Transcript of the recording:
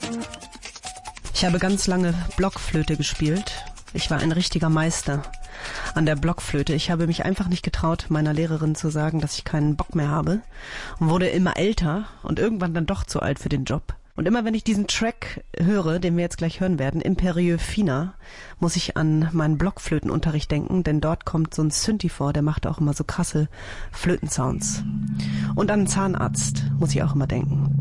Ich habe ganz lange Blockflöte gespielt. Ich war ein richtiger Meister an der Blockflöte. Ich habe mich einfach nicht getraut, meiner Lehrerin zu sagen, dass ich keinen Bock mehr habe und wurde immer älter und irgendwann dann doch zu alt für den Job. Und immer wenn ich diesen Track höre, den wir jetzt gleich hören werden, Imperieux Fina, muss ich an meinen Blockflötenunterricht denken, denn dort kommt so ein Synthi vor, der macht auch immer so krasse Flötensounds. Und an einen Zahnarzt muss ich auch immer denken.